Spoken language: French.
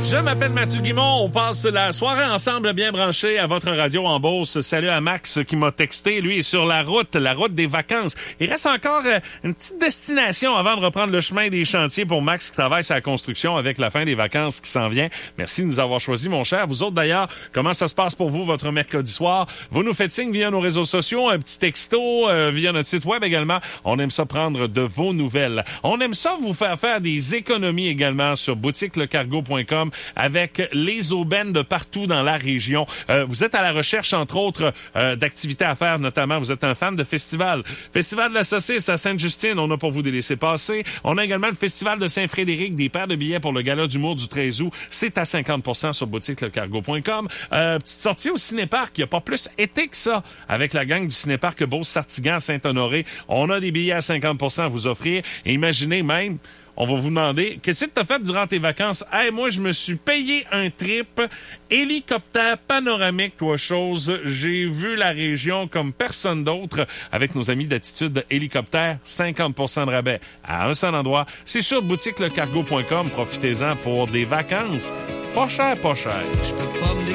Je m'appelle Mathieu Guimond. On passe la soirée ensemble bien branchés à votre radio en Beauce. Salut à Max qui m'a texté. Lui est sur la route des vacances. Il reste encore une petite destination avant de reprendre le chemin des chantiers pour Max qui travaille sa construction avec la fin des vacances qui s'en vient. Merci de nous avoir choisis, mon cher. Vous autres, d'ailleurs, comment ça se passe pour vous votre mercredi soir? Vous nous faites signe via nos réseaux sociaux, un petit texto, via notre site web également. On aime ça prendre de vos nouvelles. On aime ça vous faire des économies également sur boutiquelecargo.com avec les aubaines de partout dans la région. Vous êtes à la recherche, entre autres, d'activités à faire, notamment, vous êtes un fan de festival. Festival de la saucisse à Sainte-Justine, on a pour vous des laissez-passer. On a également le Festival de Saint-Frédéric, des paires de billets pour le gala d'humour du 13 août. C'est à 50% sur boutiquelecargo.com. Petite sortie au Cinéparc, il n'y a pas plus été que ça. Avec la gang du Cinéparc Beauce-Sartigan à Saint-Honoré, on a des billets à 50% à vous offrir. Et imaginez même, on va vous demander, qu'est-ce que tu as fait durant tes vacances? Hey, moi, je me suis payé un trip hélicoptère panoramique, toi, chose. J'ai vu la région comme personne d'autre avec nos amis d'Attitude Hélicoptère. 50% de rabais à un seul endroit. C'est sur boutiquelecargo.com. Profitez-en pour des vacances. Pas cher, pas cher. Je peux pas me